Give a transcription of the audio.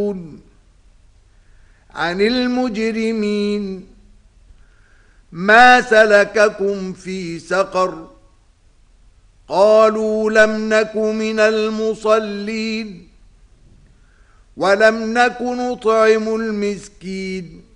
تسألون عن المجرمين ما سلككم في سقر قالوا لم نك من المصلين ولم نك نطعم المسكين